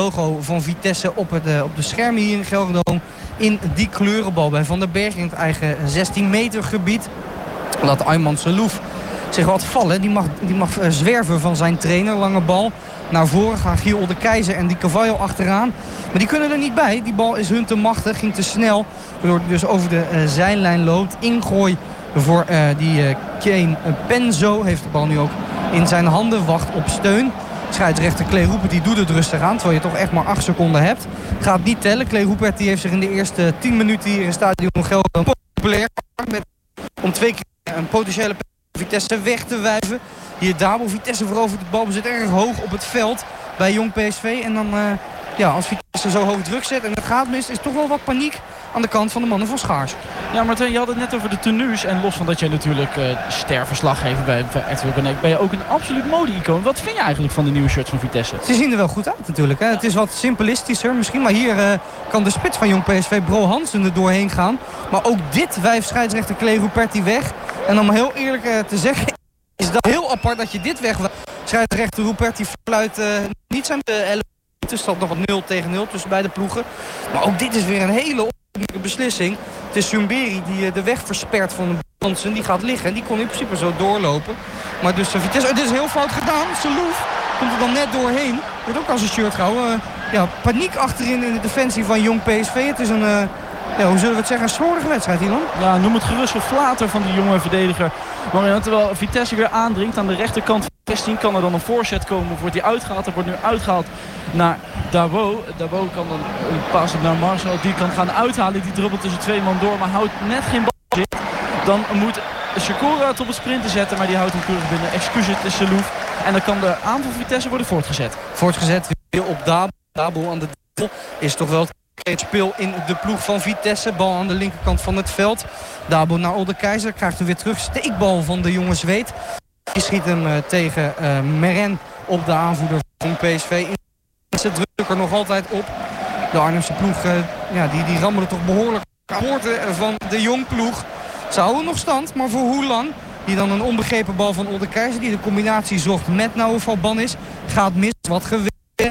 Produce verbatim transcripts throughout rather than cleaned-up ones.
logo van Vitesse op, het, uh, op de schermen hier in Gelredome. In die kleurenbal bij Van den Berg in het eigen zestien meter gebied. Laat Ayman Selouf zich wat vallen. Die mag, die mag uh, zwerven van zijn trainer. Lange bal naar voren gaan Giel de Keizer en die Cavallo achteraan. Maar die kunnen er niet bij. Die bal is hun te machtig, ging te snel. Waardoor hij dus over de uh, zijlijn loopt. Ingooi voor uh, die uh, Kane Penzo. Heeft de bal nu ook in zijn handen. Wacht op steun. Scheidsrechter Clay Roepert die doet het rustig aan. Terwijl je toch echt maar acht seconden hebt. Gaat niet tellen. Clay Roepert die heeft zich in de eerste tien minuten hier in Stadion Gelredome populair gemaakt. Om twee keer een potentiële Vitesse weg te wijven. Hier Dabo. Vitesse verovert het balbezit erg hoog op het veld bij Jong P S V. En dan, uh, ja, als Vitesse zo hoog druk zet en het gaat mis, is toch wel wat paniek aan de kant van de mannen van Schaars. Ja, Martijn, je had het net over de tenues. En los van dat jij natuurlijk uh, sterverslaggever bij R T L Connect, ben je ook een absoluut mode-icoon. Wat vind je eigenlijk van de nieuwe shirts van Vitesse? Ze zien er wel goed uit natuurlijk. Hè. Het is wat simpelistischer misschien. Maar hier uh, kan de spits van Jong P S V, Bro Hansen, er doorheen gaan. Maar ook dit wijft scheidsrechter Clay Ruperti weg. En om heel eerlijk uh, te zeggen, is dat heel apart dat je dit wegwijft. Scheidsrechter Ruperti fluit uh, niet zijn uh, element. Het staat nog wat nul tegen nul tussen beide ploegen. Maar ook dit is weer een hele opmerkelijke beslissing. Het is Sumberi die uh, de weg verspert van Hansen. Die gaat liggen en die kon in principe zo doorlopen. Maar dus uh, Vitesse, uh, dit is heel fout gedaan. Selouf komt er dan net doorheen. Wordt ook als een shirt gehouden. Uh, ja, paniek achterin in de defensie van Jong P S V. Het is een... Uh, Ja, hoe zullen we het zeggen? Een slordige wedstrijd, Ilan. Ja, noem het gerust een flater van die jonge verdediger. Maar terwijl Vitesse weer aandringt aan de rechterkant van zestien, kan er dan een voorzet komen. Wordt hij uitgehaald, er wordt nu uitgehaald naar Dabo. Dabo kan dan een paas op naar Marcel. Die kan gaan uithalen. Die druppelt tussen twee man door, maar houdt net geen bal zit. Dan moet Shakura het op het sprinten zetten, maar die houdt hem keurig binnen. Excuus, het is Selouf. En dan kan de aanval van Vitesse worden voortgezet. Voortgezet weer op Dabo. Dabo aan de deel is toch wel het speel in de ploeg van Vitesse. Bal aan de linkerkant van het veld. Dabo naar Olde Keizer. Krijgt hem weer terug. Steekbal van de jonge Zweed. Die schiet hem uh, tegen uh, Meren op de aanvoerder van P S V. Ze drukken er nog altijd op. De Arnhemse ploeg uh, ja, die, die rammelen toch behoorlijk poorten van de jong ploeg. Ze houden nog stand, maar voor hoe lang? Die dan een onbegrepen bal van Olde Keizer. Die de combinatie zocht met Naoufal Bannis. Gaat mis. Wat geweten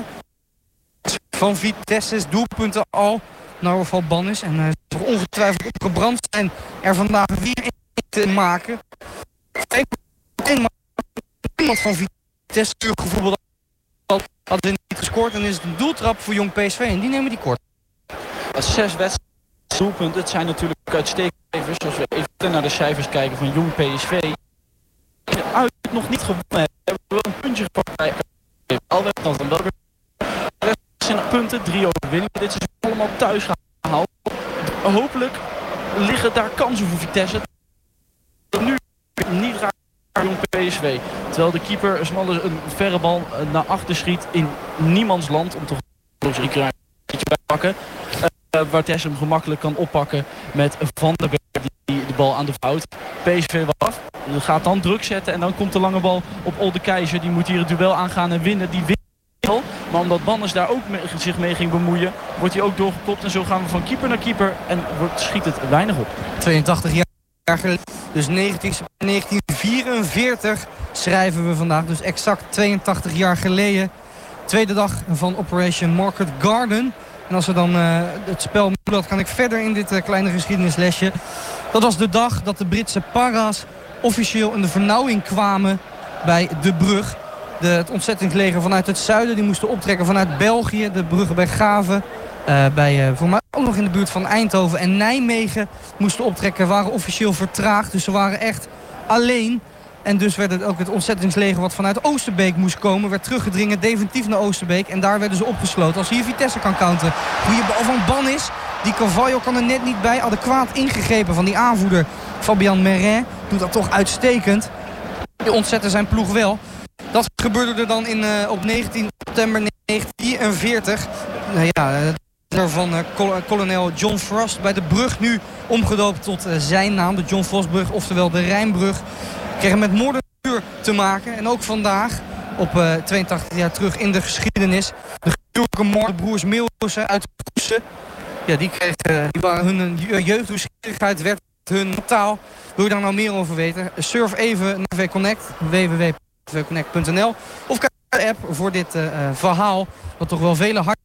van Vitesse's doelpunten al. Naoufal Bannis. En uh, toch ongetwijfeld opgebrand zijn er vandaag weer in te maken. Iemand van Vitesse bijvoorbeeld had er niet gescoord. En is het een doeltrap voor Jong P S V. En die nemen die kort. Zes wedstrijden doelpunten. Het zijn natuurlijk uitstekende cijfers. Als we even naar de cijfers kijken van Jong P S V. Uit nog niet gewonnen hebben. We hebben wel een puntje gepakt. Alweer dan dan wel weer. De rest zijn punten. Drie overwinningen. Dit is allemaal thuis gehaald. Hopelijk liggen daar kansen voor Vitesse. Nu niet raar Jong P S V. Terwijl de keeper smalle een verre bal naar achter schiet in niemands land. Om toch een beetje bij te pakken. Uh, waar Tess hem gemakkelijk kan oppakken met Van der Berg die de bal aan de fout. P S V wat af. Gaat dan druk zetten en dan komt de lange bal op Olde Keizer. Die moet hier het duel aangaan en winnen. Die wint wel. Maar omdat Bannis daar ook mee, zich mee ging bemoeien, wordt hij ook doorgekopt. En zo gaan we van keeper naar keeper en wordt, schiet het weinig op. tweeëntachtig jaar geleden. Dus negentien vierenveertig schrijven we vandaag. Dus exact tweeëntachtig jaar geleden. Tweede dag van Operation Market Garden. En als we dan uh, het spel dat kan ik verder in dit uh, kleine geschiedenislesje. Dat was de dag dat de Britse para's officieel in de vernauwing kwamen bij de brug. De, het ontzettingsleger vanuit het zuiden. Die moesten optrekken vanuit België. De bruggen bij Gave. Uh, bij, uh, voor mij ook nog in de buurt van Eindhoven en Nijmegen moesten optrekken. Waren officieel vertraagd. Dus ze waren echt alleen. En dus werd het ook het ontzettingsleger wat vanuit Oosterbeek moest komen. Werd teruggedringen definitief naar Oosterbeek. En daar werden ze opgesloten. Als hier Vitesse kan counteren. Goeie bal van Bannis. Die Cavallo kan er net niet bij. Adequaat ingegrepen van die aanvoerder Fabian Meren. Doet dat toch uitstekend. Die ontzetten zijn ploeg wel. Dat gebeurde er dan in, uh, op negentien september negentien vierenveertig. Nou ja, uh, van uh, kol kolonel John Frost bij de brug nu omgedoopt tot uh, zijn naam. De John Vosbrug, oftewel de Rijnbrug. Kregen met moordenuur te maken. En ook vandaag, op uh, tweeëntachtig jaar terug in de geschiedenis. De gruwelijke moordbroers Meeuwissen uit Koesen. Ja, die, kregen, uh, die waren hun uh, jeugdgeschiedigheid werd hun taal. Wil je daar nou meer over weten? Surf even naar V Connect, w w w punt v connect punt n l. Of kijk naar de app voor dit uh, verhaal. Wat toch wel vele hart